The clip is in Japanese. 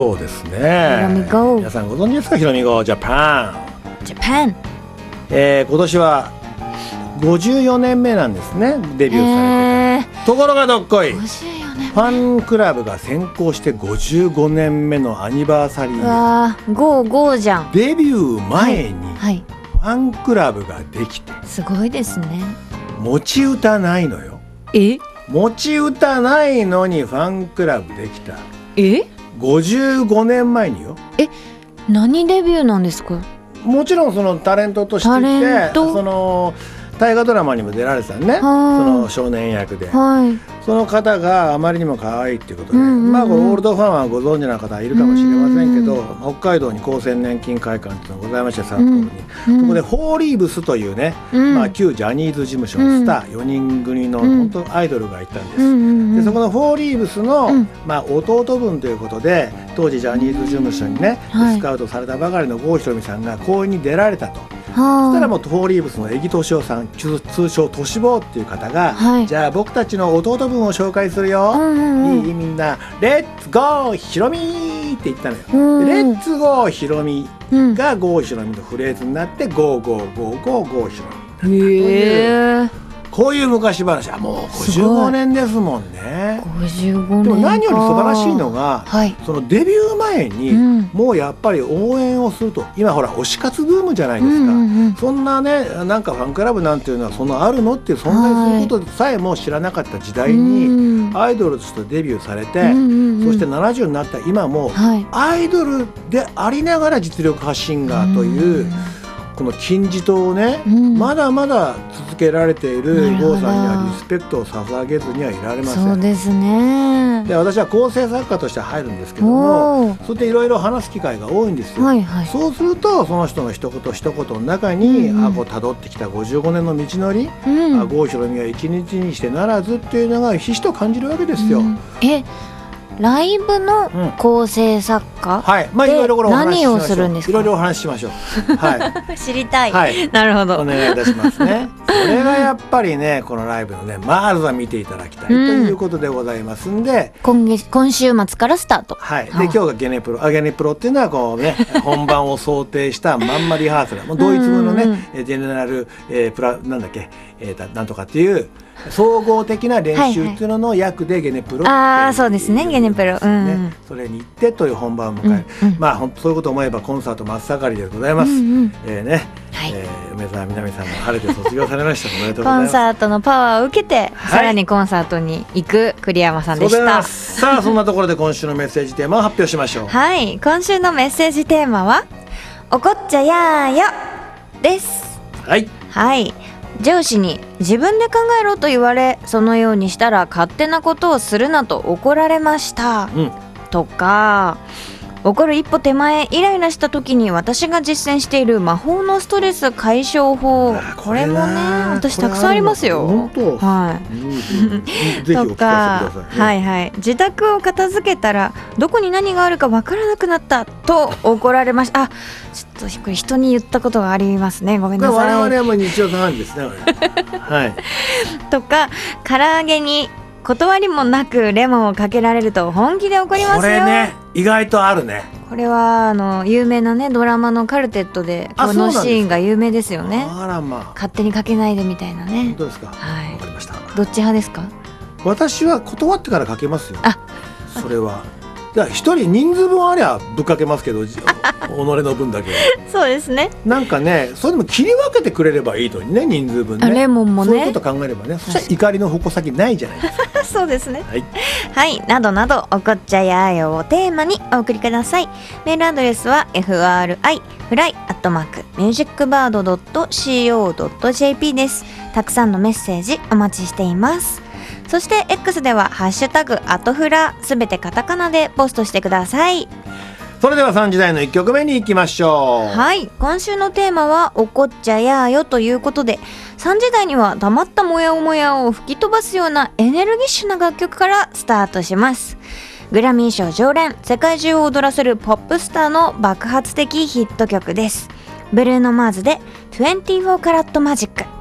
そうですね。 ヒロミ GO 皆さんご存知ですか、ヒロミ GO ジャパン。 ジャパン。 今年は54年目なんですね、デビューされてから。ところがどっこい、 54年ファンクラブが先行して55年目のアニバーサリー。 わー、ゴーゴーじゃん。 デビュー前にはいファンクラブができて、 すごいですね。 持ち歌ないのよ。 え持ち歌ないのにファンクラブできた。 え 55年前によ。 何デビューなんですか？ もちろんそのタレントとしてタレントその大河ドラマにも出られてたね、その少年役で、その方があまりにも可愛いっていうことで、まあこれオールドファンはご存知の方はいるかもしれませんけど、北海道に厚生年金会館っていうのがございまして、札幌に、そこでフォーリーブスというね、まあ旧ジャニーズ事務所のスター4人組の本当アイドルがいたんです。でそこのフォーリーブスの、まあ弟分ということで、当時ジャニーズ事務所にね、スカウトされたばかりの郷ひろみさんが公演に出られたと。そしたらもうフォーリーブスの江木敏夫さん、通称としぼうっていう方が、じゃあ僕たちの弟分を紹介するよ、いいみんなレッツゴーひろみって言ったのよ。レッツゴーひろみが郷ひろみのフレーズになって、ゴーゴーゴーゴーゴーひろみ。へえ。こういう昔話はもう55年ですもんね。 55年。 でも何より素晴らしいのが、そのデビュー前にもうやっぱり応援をすると、今ほら推し活ブームじゃないですか。そんなね、なんかファンクラブなんていうのはそんなあるのっていう、存在することさえも知らなかった時代にアイドルとしてデビューされて、そして70になった今もアイドルでありながら実力派シンガーというこの金字塔をね、まだまだ続けられている郷さんにはリスペクトを捧げずにはいられません。 そうですね。 で私は構成作家として入るんですけども、そうやっていろいろ話す機会が多いんですよ。そうするとその人の一言一言の中に、こう辿ってきた55年の道のり、郷ひろみは一日にしてならずっていうのがひしと感じるわけですよ。 ライブの構成作家で何をするんですか？ いろいろお話ししましょう。 知りたい。なるほど。 お願いいたしますね。それがやっぱりね、このライブのね、まずは見ていただきたいということでございますんで、 今週末からスタート。 で今日がゲネプロ。ゲネプロっていうのはこうね、本番を想定したまんまリハーサル。ドイツ語のね、ジェネラルなんだっけ、なんとかっていう総合的な練習っていうのの役でゲネプロ。 そうですね、ゲネプロ。 それに行ってという本番を迎える。まあ本当そういうことを思えばコンサート真っ盛りでございます。梅澤美波さんも晴れて卒業されました。おめでとうございます。 コンサートのパワーを受けて、さらにコンサートに行く栗山さんでした。 さあそんなところで今週のメッセージテーマを発表しましょう。 今週のメッセージテーマはおこっちゃやーよです。上司に自分で考えろと言われ、そのようにしたら勝手なことをするなと怒られました、とか、怒る一歩手前、イライラした時に私が実践している魔法のストレス解消法、これもね、私たくさんありますよ。とか、自宅を片付けたらどこに何があるか分からなくなったと怒られました。ちょっとこれ人に言ったことがありますね。ごめんなさい。 我々はもう日常茶飯事ですね。 とか、唐揚げに断りもなくレモンをかけられると本気で怒りますよ。これね、意外とあるね。 これは有名なねドラマのカルテットでこのシーンが有名ですよね。勝手にかけないでみたいなね。 本当ですか。わかりました。 どっち派ですか？ 私は断ってからかけますよ。それは一人人数分ありゃぶっかけますけど、己の分だけ。 そうですね。 なんかね、それでも切り分けてくれればいいのにね、人数分ね。 レモンもね。 そういうこと考えればね、そしたら怒りの矛先ないじゃないですか。 そうですね。などなどおこっちゃやーよをテーマにお送りください。メールアドレスは fri@musicbird.co.jp です。たくさんのメッセージお待ちしています。そして X ではハッシュタグ@fra、すべてカタカナでポストしてください。 それでは3時台の1曲目に行きましょう。 今週のテーマはおこっちゃやーよということで、3時台には黙ったモヤモヤを吹き飛ばすようなエネルギッシュな楽曲からスタートします。グラミー賞常連、世界中を踊らせるポップスターの爆発的ヒット曲です。ブルーノ・マーズで24カラットマジック。